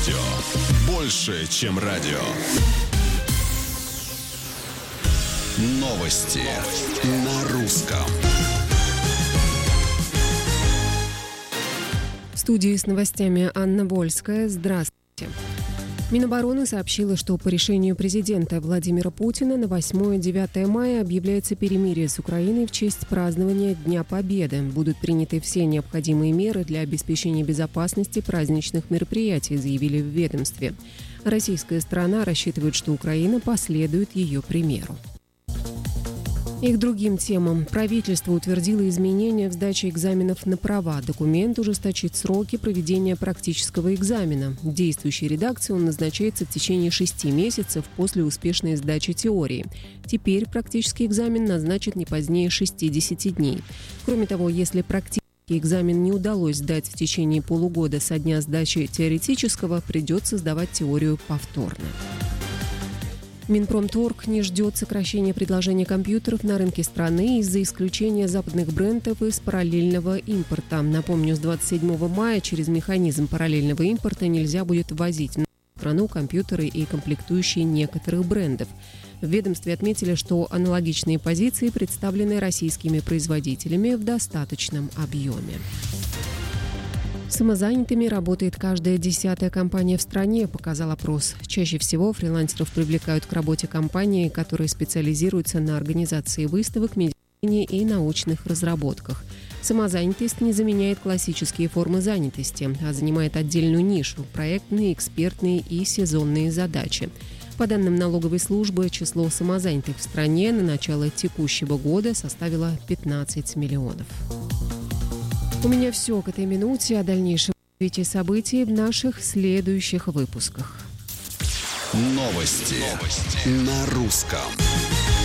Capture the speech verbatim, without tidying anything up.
Больше, чем радио. Новости на русском. В студии с новостями Анна Вольская. Здравствуйте. Минобороны сообщила, что по решению президента Владимира Путина на восьмое-девятое мая объявляется перемирие с Украиной в честь празднования Дня Победы. Будут приняты все необходимые меры для обеспечения безопасности праздничных мероприятий, заявили в ведомстве. Российская сторона рассчитывает, что Украина последует ее примеру. И к другим темам. Правительство утвердило изменения в сдаче экзаменов на права. Документ ужесточит сроки проведения практического экзамена. В действующей редакции он назначается в течение шести месяцев после успешной сдачи теории. Теперь практический экзамен назначат не позднее шестидесяти дней. Кроме того, если практический экзамен не удалось сдать в течение полугода со дня сдачи теоретического, придется сдавать теорию повторно. Минпромторг не ждет сокращения предложения компьютеров на рынке страны из-за исключения западных брендов из параллельного импорта. Напомню, с двадцать седьмого мая через механизм параллельного импорта нельзя будет ввозить в нашу страну компьютеры и комплектующие некоторых брендов. В ведомстве отметили, что аналогичные позиции представлены российскими производителями в достаточном объеме. Самозанятыми работает каждая десятая компания в стране, показал опрос. Чаще всего фрилансеров привлекают к работе компании, которые специализируются на организации выставок, медицине и научных разработках. Самозанятость не заменяет классические формы занятости, а занимает отдельную нишу – проектные, экспертные и сезонные задачи. По данным налоговой службы, число самозанятых в стране на начало текущего года составило пятнадцать миллионов. У меня все к этой минуте. О дальнейшем развитии событий в наших следующих выпусках. Новости, Новости. на русском.